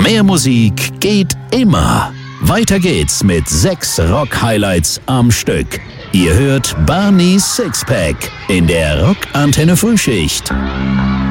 Mehr Musik geht immer. Weiter geht's mit 6 Rock-Highlights am Stück. Ihr hört Barney's Sixpack in der Rock-Antenne Frühschicht.